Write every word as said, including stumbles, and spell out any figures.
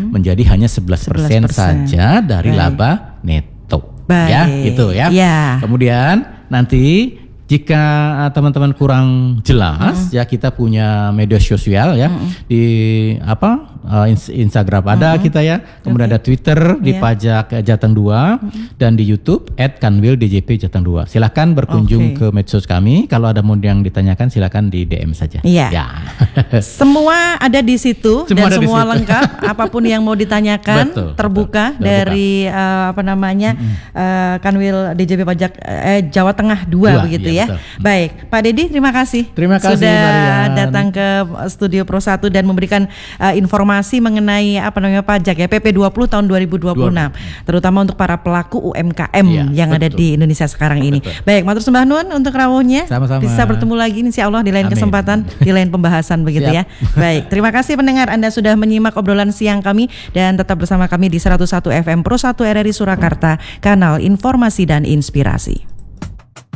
mm-hmm. menjadi hanya sebelas persen saja dari Baik. laba neto. Baik. Ya, gitu ya. ya. Kemudian nanti jika uh, teman-teman kurang jelas, mm-hmm. ya kita punya media sosial ya mm-hmm. di apa uh, Instagram ada mm-hmm. kita ya, kemudian okay. ada Twitter di yeah. Pajak Jateng dua mm-hmm. dan di YouTube at kanwil D J P Jateng dua. Silakan berkunjung okay. ke medsos kami. Kalau ada mau yang ditanyakan silakan di D M saja. Iya. Ya. Semua ada di situ semua dan semua lengkap. Apapun yang mau ditanyakan betul, terbuka betul, dari uh, apa namanya mm-hmm. uh, Kanwil D J P Pajak eh, Jawa Tengah dua begitu ya. Ya. Baik, Pak Dedi, terima kasih. Terima kasih sudah Marian. datang ke Studio Pro satu dan memberikan uh, informasi mengenai apa namanya pajak ya P P dua puluh tahun dua ribu dua puluh enam, terutama untuk para pelaku U M K M ya, yang betul. ada di Indonesia sekarang ini. Betul. Baik, matur sembah nuwun untuk rawuhnya. Sama-sama. Bisa bertemu lagi insyaallah di lain Amin. kesempatan, di lain pembahasan begitu ya. Baik, terima kasih pendengar Anda sudah menyimak obrolan siang kami dan tetap bersama kami di seratus satu F M Pro satu R R I Surakarta, kanal informasi dan inspirasi.